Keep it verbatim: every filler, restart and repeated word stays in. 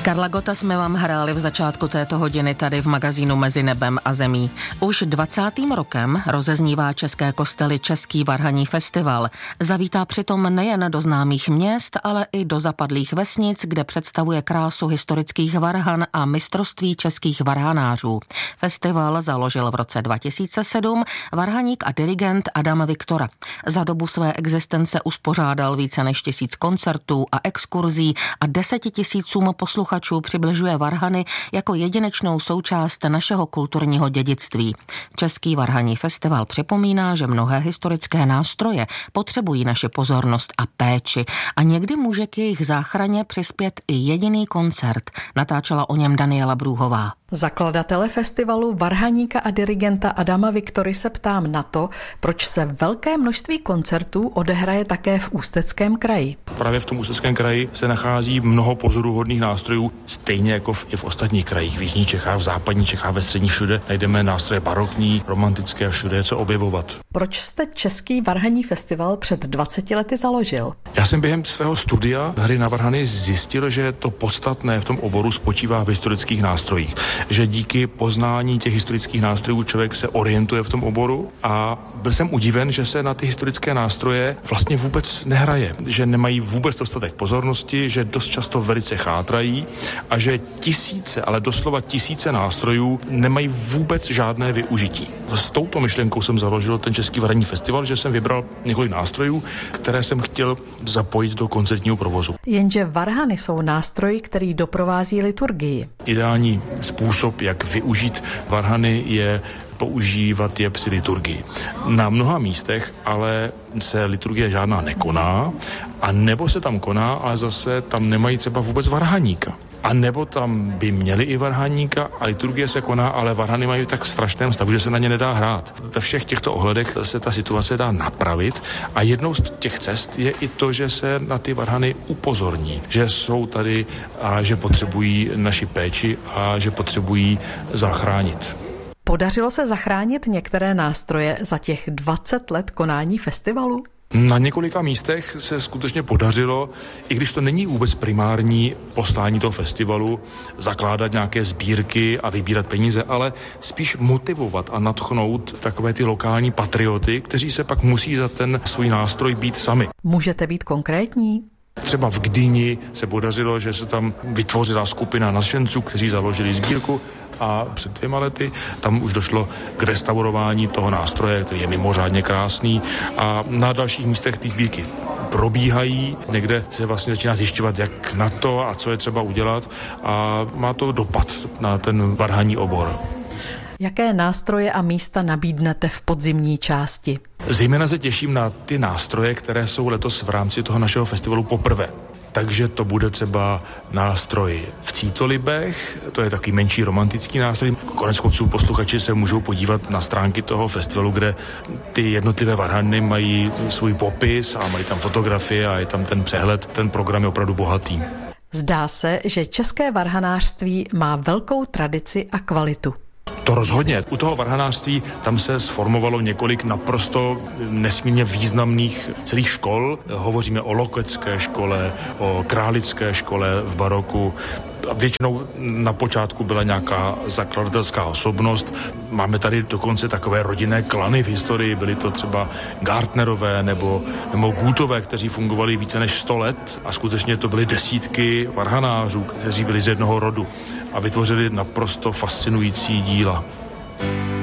Karla Gotta jsme vám hráli v začátku této hodiny tady v magazínu Mezi nebem a zemí. Už dvacátým rokem rozeznívá české kostely Český varhanní festival. Zavítá přitom nejen do známých měst, ale i do zapadlých vesnic, kde představuje krásu historických varhan a mistrovství českých varhanářů. Festival založil v roce dva tisíce sedm varhaník a dirigent Adam Viktora. Za dobu své existence uspořádal více než tisíc koncertů a exkurzí a desetitisícům posluchačů přibližuje varhany jako jedinečnou součást našeho kulturního dědictví. Český varhanní festival připomíná, že mnohé historické nástroje potřebují naši pozornost a péči a někdy může k jejich záchraně přispět i jediný koncert. Natáčela o něm Daniela Brůhová. Zakladatele festivalu, varhaníka a dirigenta Adama Viktory se ptám na to, proč se velké množství koncertů odehraje také v Ústeckém kraji. Právě v tom Ústeckém kraji se nachází mnoho pozoruhodných nástrojů, stejně jako v, i v ostatních krajích, v jižních Čechách, v západních Čechách, ve středních, všude najdeme nástroje barokní, romantické a všude je co objevovat. Proč jste Český varhanní festival před dvaceti lety založil? Já jsem během svého studia hry na varhany zjistil, že to podstatné v tom oboru spočívá v historických nástrojích. Že díky poznání těch historických nástrojů člověk se orientuje v tom oboru a byl jsem udiven, že se na ty historické nástroje vlastně vůbec nehraje, že nemají vůbec dostatek pozornosti, že dost často velice chátrají a že tisíce, ale doslova tisíce nástrojů nemají vůbec žádné využití. S touto myšlenkou jsem založil ten Český varhanní festival, že jsem vybral několik nástrojů, které jsem chtěl zapojit do koncertního provozu. Jenže varhany jsou nástroj, který doprovází liturgii. Ideální způsob, jak využít varhany, je používat je při liturgii. Na mnoha místech ale se liturgie žádná nekoná, a nebo se tam koná, ale zase tam nemají třeba vůbec varhaníka. A nebo tam by měli i varhaníka a liturgie se koná, ale varhany mají tak strašném stavu, že se na ně nedá hrát. Ve všech těchto ohledech se ta situace dá napravit a jednou z těch cest je i to, že se na ty varhany upozorní, že jsou tady a že potřebují naši péči a že potřebují zachránit. Podařilo se zachránit některé nástroje za těch dvacet let konání festivalu? Na několika místech se skutečně podařilo, i když to není vůbec primární poslání toho festivalu, zakládat nějaké sbírky a vybírat peníze, ale spíš motivovat a nadchnout takové ty lokální patrioty, kteří se pak musí za ten svůj nástroj být sami. Můžete být konkrétní? Třeba v Gdyni se podařilo, že se tam vytvořila skupina nadšenců, kteří založili sbírku a před dvěma lety tam už došlo k restaurování toho nástroje, který je mimořádně krásný a na dalších místech ty sbírky probíhají. Někde se vlastně začíná zjišťovat, jak na to a co je třeba udělat a má to dopad na ten varhanní obor. Jaké nástroje a místa nabídnete v podzimní části? Zejména se těším na ty nástroje, které jsou letos v rámci toho našeho festivalu poprvé. Takže to bude třeba nástroj v Cítolibech, to je takový menší romantický nástroj. Konec konců posluchači se můžou podívat na stránky toho festivalu, kde ty jednotlivé varhany mají svůj popis a mají tam fotografie a je tam ten přehled. Ten program je opravdu bohatý. Zdá se, že české varhanářství má velkou tradici a kvalitu. To rozhodně. U toho varhanářství tam se sformovalo několik naprosto nesmírně významných celých škol. Hovoříme o Lokecké škole, o Králické škole v baroku. Většinou na počátku byla nějaká zakladatelská osobnost. Máme tady dokonce takové rodinné klany v historii. Byly to třeba Gartnerové nebo, nebo Gutové, kteří fungovali více než sto let a skutečně to byly desítky varhanářů, kteří byli z jednoho rodu a vytvořili naprosto fascinující díla.